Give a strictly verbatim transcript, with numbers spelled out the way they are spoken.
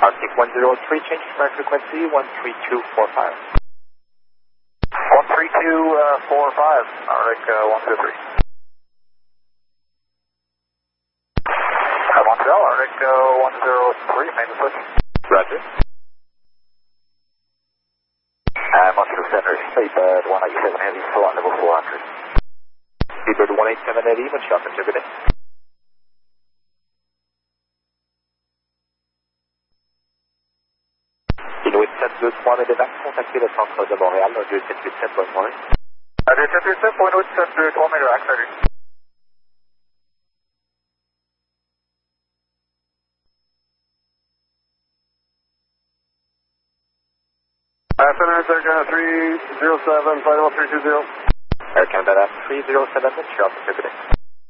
Arctic one zero three, change to flight frequency one three two four five. one three two four five, Arctic uh, one two three. Montreal, Arctic uh, one zero three, main switch. Roger. Uh, Montreal Center, Seabird one eighty-seven Heavy, flight level four hundred. Seabird one eighty-seven Heavy, bonne chance, monsieur, good day. Inuit sept deux trois, Medevac, contactez le centre de Montréal, deux sept huit sept, bonne soirée. deux sept huit sept, Inuit sept deux trois, Medevac, salut. Uh, Senator Sargent three zero seven, flight level three two zero. Air Canada three zero seven, bonne chance, monsieur, good day.